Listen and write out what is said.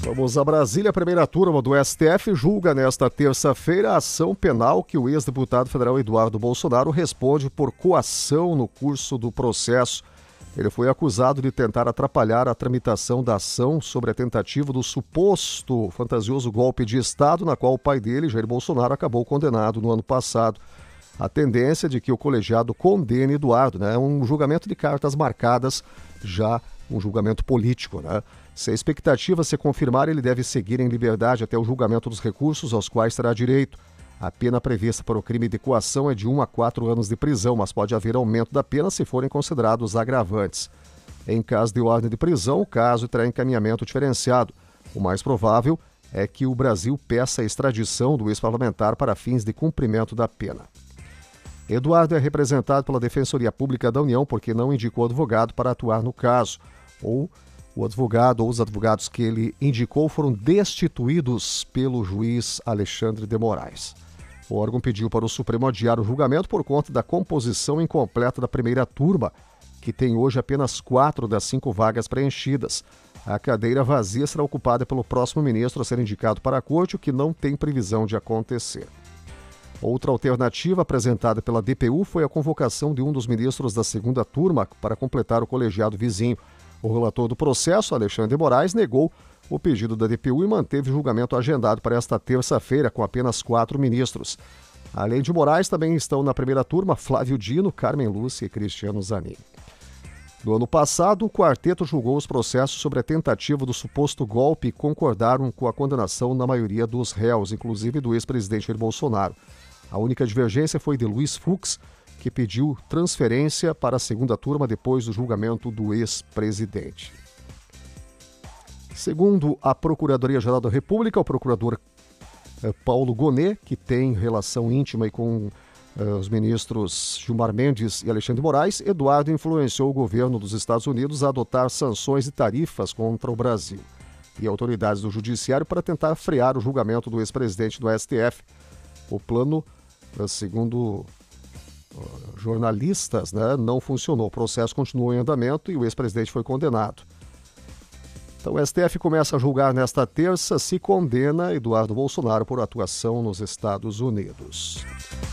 Vamos a Brasília. A primeira turma do STF julga nesta terça-feira a ação penal que o ex-deputado federal Eduardo Bolsonaro responde por coação no curso do processo. Ele foi acusado de tentar atrapalhar a tramitação da ação sobre a tentativa do suposto fantasioso golpe de Estado, na qual o pai dele, Jair Bolsonaro, acabou condenado no ano passado. A tendência é de que o colegiado condene Eduardo, né? É um julgamento de cartas marcadas, já um julgamento político, né? Se a expectativa se confirmar, ele deve seguir em liberdade até o julgamento dos recursos aos quais terá direito. A pena prevista para o crime de coação é de 1 a 4 anos de prisão, mas pode haver aumento da pena se forem considerados agravantes. Em caso de ordem de prisão, o caso terá encaminhamento diferenciado. O mais provável é que o Brasil peça a extradição do ex-parlamentar para fins de cumprimento da pena. Eduardo é representado pela Defensoria Pública da União porque não indicou advogado para atuar no caso, ou o advogado ou os advogados que ele indicou foram destituídos pelo juiz Alexandre de Moraes. O órgão pediu para o Supremo adiar o julgamento por conta da composição incompleta da primeira turma, que tem hoje apenas 4 das 5 vagas preenchidas. A cadeira vazia será ocupada pelo próximo ministro a ser indicado para a corte, o que não tem previsão de acontecer. Outra alternativa apresentada pela DPU foi a convocação de um dos ministros da segunda turma para completar o colegiado vizinho. O relator do processo, Alexandre de Moraes, negou o pedido da DPU e manteve o julgamento agendado para esta terça-feira, com apenas 4 ministros. Além de Moraes, também estão na primeira turma Flávio Dino, Carmen Lúcia e Cristiano Zanin. No ano passado, o quarteto julgou os processos sobre a tentativa do suposto golpe e concordaram com a condenação na maioria dos réus, inclusive do ex-presidente Jair Bolsonaro. A única divergência foi de Luiz Fux, que pediu transferência para a segunda turma depois do julgamento do ex-presidente. Segundo a Procuradoria-Geral da República, o procurador Paulo Gonet, que tem relação íntima com os ministros Gilmar Mendes e Alexandre de Moraes, Eduardo influenciou o governo dos Estados Unidos a adotar sanções e tarifas contra o Brasil e autoridades do judiciário para tentar frear o julgamento do ex-presidente do STF. O plano, segundo jornalistas, né, não funcionou. O processo continuou em andamento e o ex-presidente foi condenado. Então o STF começa a julgar nesta terça se condena Eduardo Bolsonaro por atuação nos Estados Unidos.